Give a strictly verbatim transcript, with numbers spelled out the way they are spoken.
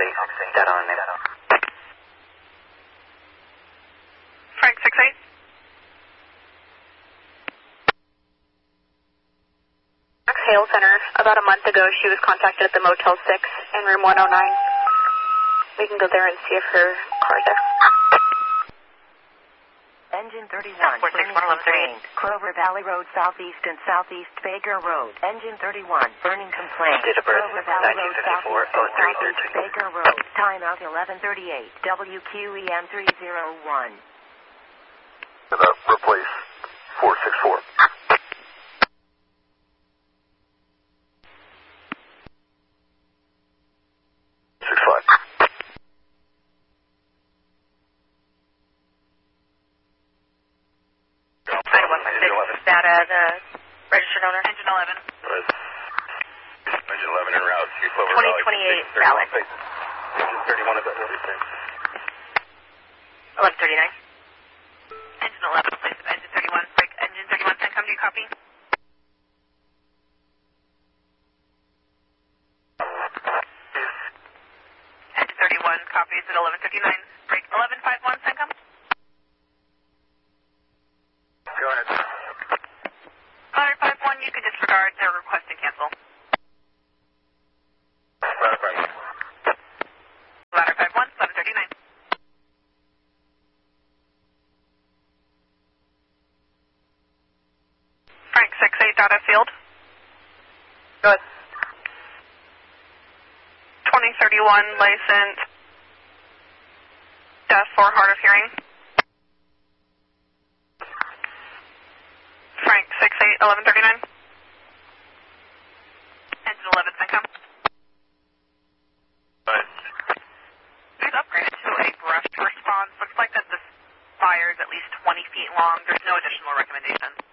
eight. Data on name. Frank six eight. Hale Center. About a month ago, she was contacted at the Motel six in room one oh nine. We can go there and see if her car's there. Engine thirty-one, burning complaint. Clover Valley Road, Southeast and Southeast Baker Road. Engine thirty-one, burning complaint. Date of birth, Clover Valley Road, Southeast and Southeast Baker Road. Timeout eleven thirty-eight. W Q E M three oh one. Uh, replace four six four. six five. Data, the registered owner. Engine eleven. Engine eleven en route. twenty twenty-eight valid. Engine thirty-one is at what we say. eleven thirty-nine. Engine eleven, place of engine thirty-one. Break engine thirty-one, ten, come, do you copy? Engine thirty-one, copies at eleven fifty-nine. Break eleven fifty-one, ten, come. Go ahead. eleven fifty-one, you can disregard their request to cancel. Ladder five. Ladder fifty-one, eleven thirty-nine. Frank six eight, data field. Good. twenty thirty-one license. Death for hard of hearing. Frank six eight, eleven thirty-nine. Engine eleven, ten, come. Right. We've upgraded to a brush response. Looks like that this fire is at least twenty feet long. There's no additional recommendation.